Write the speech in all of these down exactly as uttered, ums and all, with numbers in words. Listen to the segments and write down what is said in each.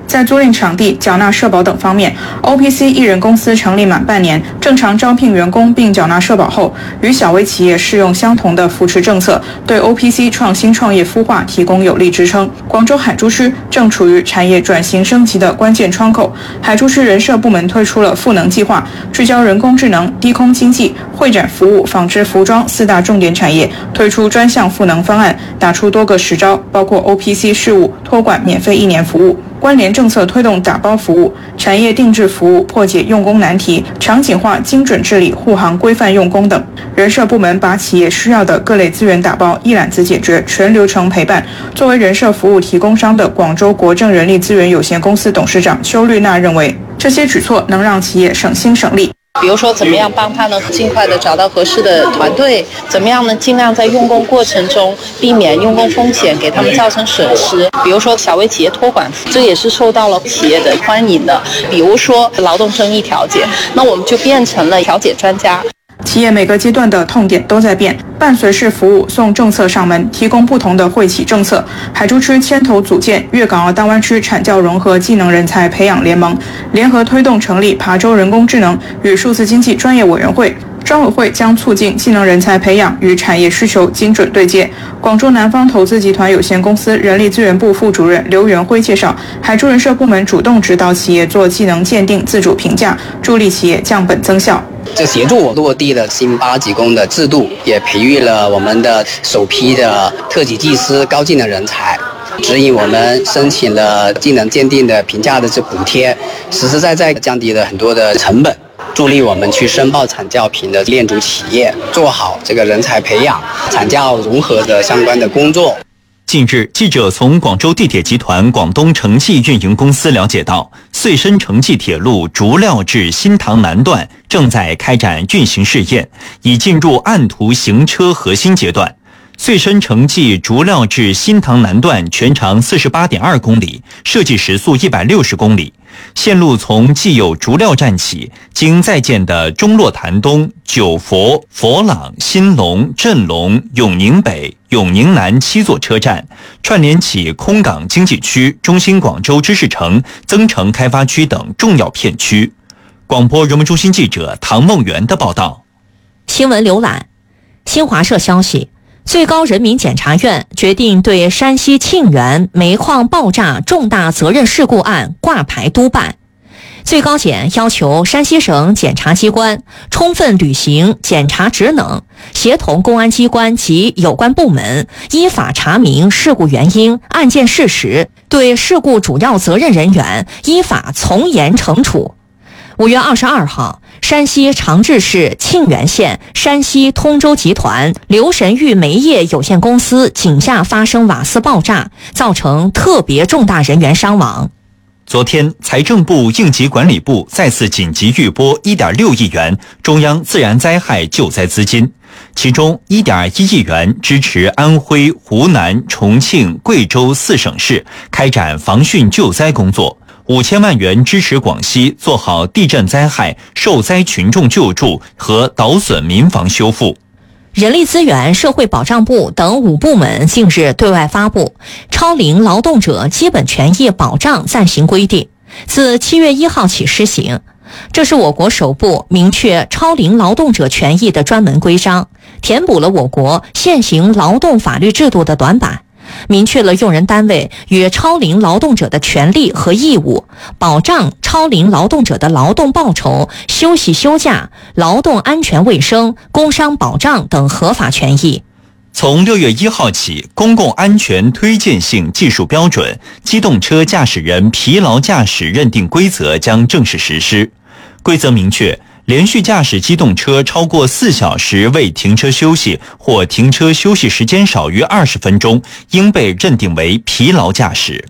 在租赁场地、缴纳社保等方面 ，O P C 一人公司成立满半年，正常招聘员工并缴纳社保后，与小微企业适用相同的扶持政策，对 O P C 创新创业孵化提供有力支撑。广州海珠区正处于产业转型升级的关键窗口，海珠区人社部门推出了赋能计划，聚焦人工智能、低空经济、会展服务、纺织服装四大重点产业，推出专项赋能方案，打出多个实招，包括 O P C 事务托管免费一年服务。关联政策推动打包服务、产业定制服务，破解用工难题，场景化精准治理护航规范用工等。人社部门把企业需要的各类资源打包，一揽子解决，全流程陪伴。作为人社服务提供商的广州国政人力资源有限公司董事长邱绿娜认为，这些举措能让企业省心省力。 比如说怎么样帮他呢尽快的找到合适的团队，怎么样呢尽量在用工过程中避免用工风险给他们造成损失。比如说小微企业托管，这也是受到了企业的欢迎的。比如说劳动争议调解，那我们就变成了调解专家。 企业每个阶段的痛点都在变，伴随式服务送政策上门，提供不同的惠企政策。海珠区牵头组建粤港澳大湾区产教融合技能人才培养联盟，联合推动成立琶洲人工智能与数字经济专业委员会。专委会将促进技能人才培养与产业需求精准对接。广州南方投资集团有限公司人力资源部副主任刘元辉介绍，海珠人社部门主动指导企业做技能鉴定、自主评价，助力企业降本增效。 这协助我落地了新八级工的制度，也培育了我们的首批的特级技师高技能人才，指引我们申请了技能鉴定的评价的这补贴，实实在在降低了很多的成本，助力我们去申报产教评的链主企业做好这个人才培养、产教融合的相关的工作。 近日，记者从广州地铁集团广东城际运营公司了解到，穗深城际铁路竹料至新塘南段正在开展运行试验，已进入按图行车核心阶段。穗深城际竹料至新塘南段全长 四十八点二公里，设计时速一百六十公里。线路从既有竹料站起，经在建的中洛潭东、九佛、佛朗、新隆、镇隆、永宁北、永宁南七座车站，串联起空港经济区、中心广州知识城、增城开发区等重要片区。广播人文中心记者唐梦圆的报道。 新闻浏览，新华社消息，最高人民检察院决定对山西沁源煤矿爆炸重大责任事故案挂牌督办。最高检要求山西省检察机关充分履行检察职能，协同公安机关及有关部门依法查明事故原因、案件事实，对事故主要责任人员依法从严惩处。五月二十二号，山西长治市沁源县山西通州集团刘神玉煤业有限公司井下发生瓦斯爆炸，造成特别重大人员伤亡。 昨天，财政部应急管理部再次紧急预拨 一点六亿元中央自然灾害救灾资金，其中 一点一亿元支持安徽、湖南、重庆、贵州四省市开展防汛救灾工作，五千万元支持广西做好地震灾害受灾群众救助和倒损民房修复。 人力资源社会保障部等五部门近日对外发布《超龄劳动者基本权益保障暂行规定》，自七月一号起施行。这是我国首部明确超龄劳动者权益的专门规章，填补了我国现行劳动法律制度的短板，明确了用人单位与超龄劳动者的权利和义务，保障超龄劳动者的劳动报酬、休息休假、劳动安全卫生、工伤保障等合法权益。 从六月一号起，公共安全推荐性技术标准、机动车驾驶人疲劳驾驶认定规则将正式实施。规则明确，连续驾驶机动车超过四小时未停车休息，或停车休息时间少于二十分钟，应被认定为疲劳驾驶。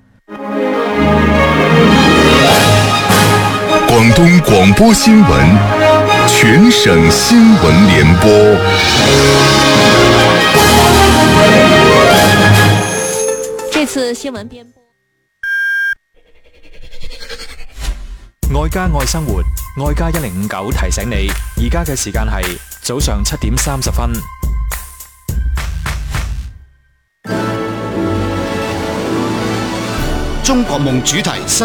广东广播新闻，全省新闻联播。 这次新闻编播。 愛家愛生活，愛家一零五九提醒你，而家嘅時間係早上七點三十分。 中國夢主題新